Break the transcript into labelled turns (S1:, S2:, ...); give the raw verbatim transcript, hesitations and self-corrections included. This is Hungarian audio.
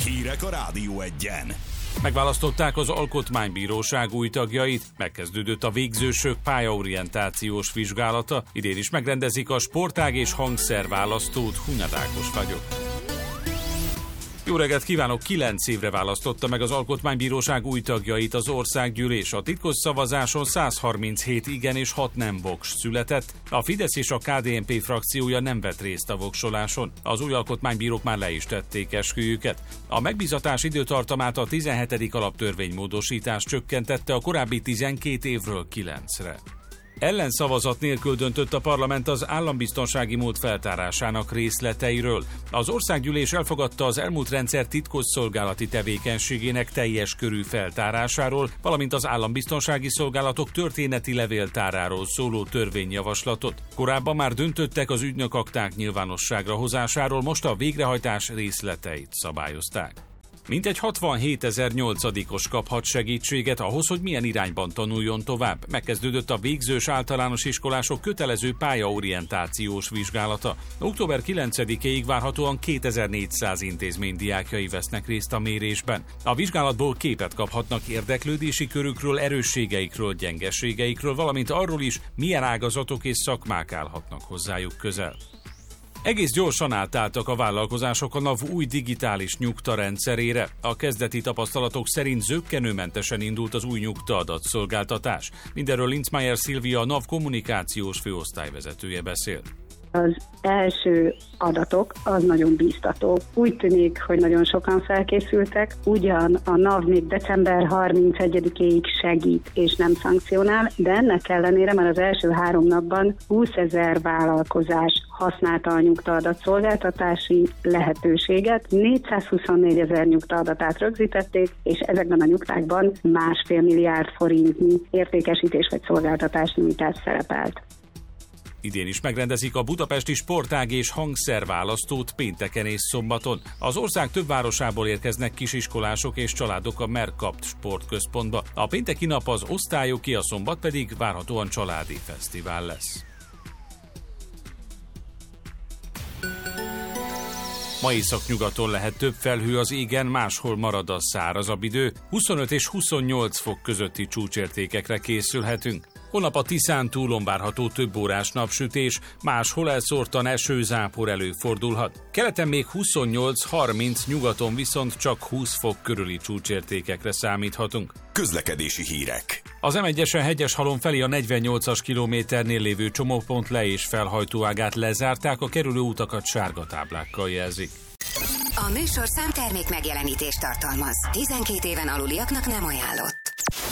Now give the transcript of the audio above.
S1: Hírek a Rádió Egyen.
S2: Megválasztották az Alkotmánybíróság új tagjait, megkezdődött a végzősök pályaorientációs vizsgálata, idén is megrendezik a sportág és hangszerválasztót. Hunyad Ákos vagyok. Jó reggelt kívánok! Kilenc évre választotta meg az Alkotmánybíróság új tagjait az országgyűlés. A titkos szavazáson száz harminchét igen és hat nem voks született. A Fidesz és a ká dé en pé frakciója nem vett részt a voksoláson. Az új alkotmánybírók már le is tették esküjüket. A megbízatás időtartamát a tizenhetedik alaptörvénymódosítás csökkentette a korábbi tizenkét évről kilencre. Ellenszavazat nélkül döntött a parlament az állambiztonsági mód feltárásának részleteiről. Az országgyűlés elfogadta az elmúlt rendszer titkosszolgálati tevékenységének teljes körű feltárásáról, valamint az állambiztonsági szolgálatok történeti levéltáráról szóló törvényjavaslatot. Korábban már döntöttek az ügynökakták nyilvánosságra hozásáról, most a végrehajtás részleteit szabályozták. Mintegy hatvanhétezer nyolcadikos kaphat segítséget ahhoz, hogy milyen irányban tanuljon tovább. Megkezdődött a végzős általános iskolások kötelező pályaorientációs vizsgálata. október kilencedikéig várhatóan kétezer-négyszáz intézmény diákjai vesznek részt a mérésben. A vizsgálatból képet kaphatnak érdeklődési körükről, erősségeikről, gyengeségeikről, valamint arról is, milyen ágazatok és szakmák állhatnak hozzájuk közel. Egész gyorsan átálltak a vállalkozások a NAV új digitális nyugtarendszerére. A kezdeti tapasztalatok szerint zökkenőmentesen indult az új nyugta-adatszolgáltatás. Mindenről Linzmeier Szilvia, a NAV kommunikációs főosztályvezetője beszélt.
S3: Az első adatok az nagyon bíztató. Úgy tűnik, hogy nagyon sokan felkészültek, ugyan a NAV még december harmincegyedikéig segít és nem szankcionál, de ennek ellenére már az első három napban húszezer vállalkozás használta a nyugta-adatszolgáltatási lehetőséget, négyszázhuszonnégyezer nyugta-adatát rögzítették, és ezekben a nyugtákban másfél milliárd forintnyi értékesítés vagy szolgáltatás nyújtás szerepelt.
S2: Idén is megrendezik a budapesti sportág és hangszerválasztót pénteken és szombaton. Az ország több városából érkeznek kisiskolások és családok a Mercapt sportközpontba. A pénteki nap az osztályoké, a szombat pedig várhatóan családi fesztivál lesz. Ma északnyugaton lehet több felhő az égen, máshol marad a szárazabb idő. huszonöt és huszonnyolc fok közötti csúcsértékekre készülhetünk. Holnap a Tiszán túlon várható több órás napsütés, máshol elszórtan esőzápor előfordulhat. Keleten még huszonnyolc-harminc, nyugaton viszont csak húsz fok körüli csúcsértékekre számíthatunk.
S1: Közlekedési hírek.
S2: Az em egyesen Hegyeshalom felé a negyvennyolcas kilométernél lévő csomópont le- és felhajtóágát lezárták, a kerülő utakat sárga táblákkal jelzik.
S4: A műsorszám termék megjelenítést tartalmaz. tizenkét éven aluliaknak nem ajánlott.